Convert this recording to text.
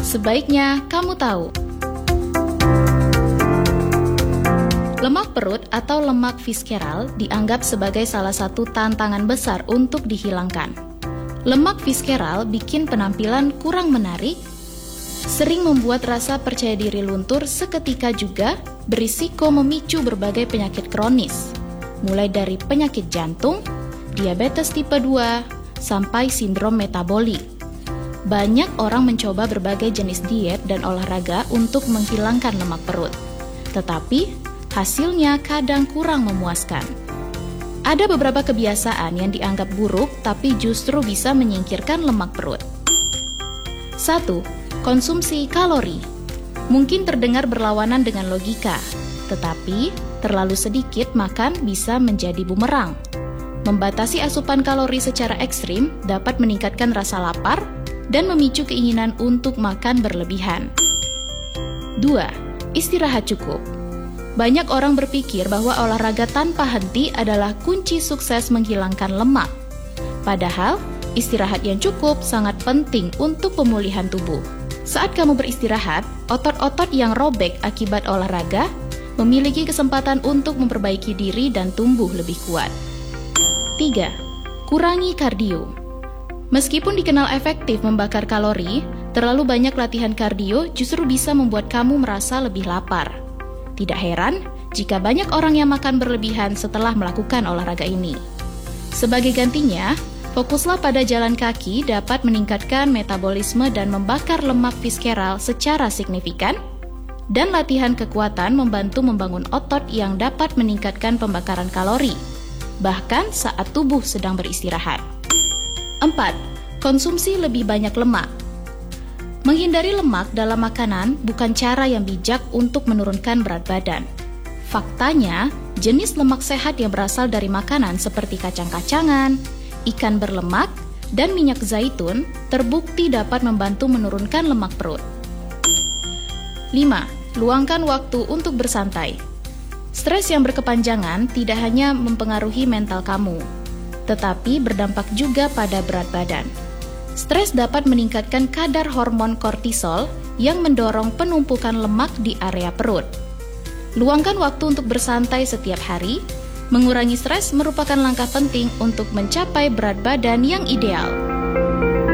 sebaiknya kamu tahu. Lemak perut atau lemak visceral dianggap sebagai salah satu tantangan besar untuk dihilangkan. Lemak visceral bikin penampilan kurang menarik, sering membuat rasa percaya diri luntur, seketika juga berisiko memicu berbagai penyakit kronis, mulai dari penyakit jantung, diabetes tipe 2, sampai sindrom metabolik. Banyak orang mencoba berbagai jenis diet dan olahraga untuk menghilangkan lemak perut, tetapi hasilnya kadang kurang memuaskan. Ada beberapa kebiasaan yang dianggap buruk tapi justru bisa menyingkirkan lemak perut. 1. Konsumsi kalori. Mungkin terdengar berlawanan dengan logika, tetapi terlalu sedikit makan bisa menjadi bumerang. Membatasi asupan kalori secara ekstrim dapat meningkatkan rasa lapar dan memicu keinginan untuk makan berlebihan. 2. Istirahat cukup. Banyak orang berpikir bahwa olahraga tanpa henti adalah kunci sukses menghilangkan lemak. Padahal, istirahat yang cukup sangat penting untuk pemulihan tubuh. Saat kamu beristirahat, otot-otot yang robek akibat olahraga memiliki kesempatan untuk memperbaiki diri dan tumbuh lebih kuat. 3. Kurangi kardio. Meskipun dikenal efektif membakar kalori, terlalu banyak latihan kardio justru bisa membuat kamu merasa lebih lapar. Tidak heran jika banyak orang yang makan berlebihan setelah melakukan olahraga ini. Sebagai gantinya, fokuslah pada jalan kaki dapat meningkatkan metabolisme dan membakar lemak visceral secara signifikan, dan latihan kekuatan membantu membangun otot yang dapat meningkatkan pembakaran kalori, bahkan saat tubuh sedang beristirahat. 4. Konsumsi lebih banyak lemak. Menghindari lemak dalam makanan bukan cara yang bijak untuk menurunkan berat badan. Faktanya, jenis lemak sehat yang berasal dari makanan seperti kacang-kacangan, ikan berlemak, dan minyak zaitun terbukti dapat membantu menurunkan lemak perut. 5. Luangkan waktu untuk bersantai. Stres yang berkepanjangan tidak hanya mempengaruhi mental kamu, tetapi berdampak juga pada berat badan. Stres dapat meningkatkan kadar hormon kortisol yang mendorong penumpukan lemak di area perut. Luangkan waktu untuk bersantai setiap hari. Mengurangi stres merupakan langkah penting untuk mencapai berat badan yang ideal.